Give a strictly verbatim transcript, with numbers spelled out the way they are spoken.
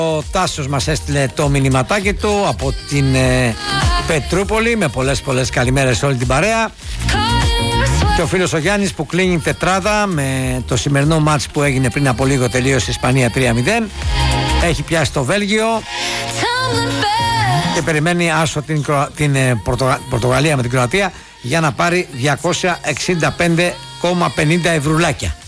Ο Τάσος μας έστειλε το μηνυματάκι του από την ε, Πετρούπολη, με πολλές πολλές καλημέρες σε όλη την παρέα. Και ο φίλος ο Γιάννης που κλείνει τετράδα με το σημερινό μάτς που έγινε πριν από λίγο, τελείωσε η Ισπανία τρία μηδέν. Έχει πιάσει το Βέλγιο και περιμένει άσο την, την ε, Πορτογα... Πορτογαλία με την Κροατία για να πάρει διακόσια εξήντα πέντε κόμμα πενήντα ευρουλάκια.